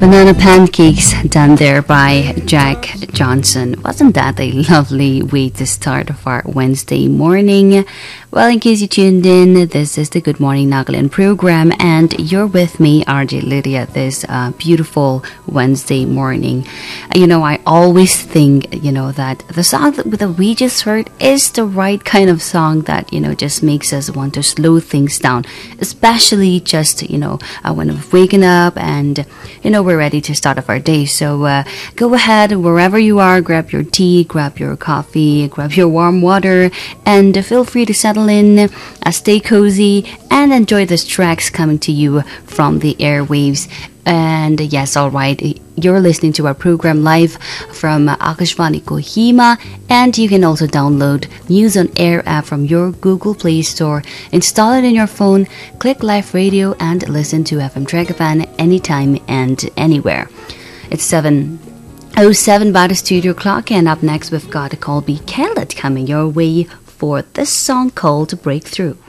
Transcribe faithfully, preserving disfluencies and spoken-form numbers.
Banana Pancakes, done there by Jack Johnson. Wasn't that a lovely way to start of our Wednesday morning? Well, in case you tuned in, this is the Good Morning Nagaland program, and you're with me, R J Lydia, this uh, beautiful Wednesday morning. You know, I always think, you know, that the song that, that we just heard is the right kind of song that, you know, just makes us want to slow things down, especially just, you know, uh, when we've waken up and, you know, we're ready to start off our day. So uh, go ahead, wherever you are, grab your tea, grab your coffee, grab your warm water, and uh, feel free to settle in, uh, stay cozy, and enjoy the tracks coming to you from the airwaves. And uh, yes, all right, you're listening to our program live from uh, Akashvani Kohima, and you can also download News on Air app from your Google Play Store, install it in your phone, click Live Radio, and listen to F M Tragapan anytime and anywhere. It's seven oh seven by the studio clock, and up next we've got Colby Kellett coming your way for this song called Breakthrough.